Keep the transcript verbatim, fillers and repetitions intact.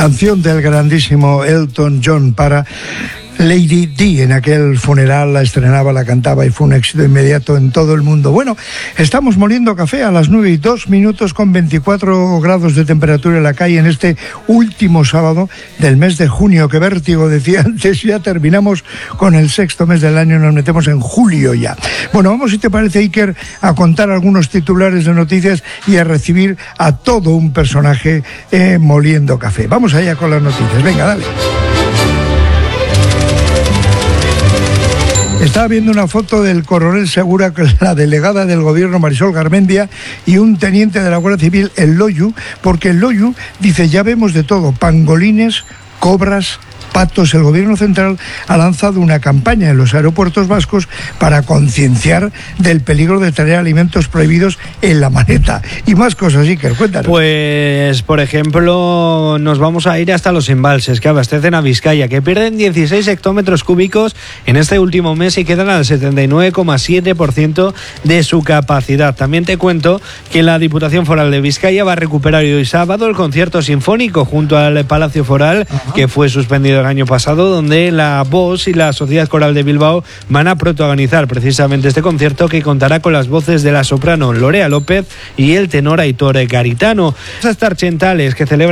Canción del grandísimo Elton John para Lady Di. En aquel funeral la estrenaba, la cantaba y fue un éxito inmediato en todo el mundo. Bueno, estamos moliendo café a las nueve y dos minutos con veinticuatro grados de temperatura en la calle en este último sábado del mes de junio. Qué vértigo, decía antes, ya terminamos con el sexto mes del año y nos metemos en julio ya. Bueno, vamos, si te parece, Iker, a contar algunos titulares de noticias y a recibir a todo un personaje eh, moliendo café. Vamos allá con las noticias. Venga, dale. Estaba viendo una foto del coronel Segura, la delegada del gobierno Marisol Garmendia, y un teniente de la Guardia Civil, el Loyu, porque el Loyu dice: ya vemos de todo, pangolines, cobras, patos. El gobierno central ha lanzado una campaña en los aeropuertos vascos para concienciar del peligro de traer alimentos prohibidos en la maleta. Y más cosas, Iker, cuéntanos. Pues, por ejemplo, nos vamos a ir hasta los embalses que abastecen a Vizcaya, que pierden dieciséis hectómetros cúbicos en este último mes y quedan al setenta y nueve coma siete por ciento de su capacidad. También te cuento que la Diputación Foral de Vizcaya va a recuperar hoy sábado el concierto sinfónico junto al Palacio Foral, Ajá. que fue suspendido el año pasado, donde la V O S y la Sociedad Coral de Bilbao van a protagonizar precisamente este concierto, que contará con las voces de la soprano Lorea López y el tenor Aitor Garitano. Estas Tarchentales, que celebran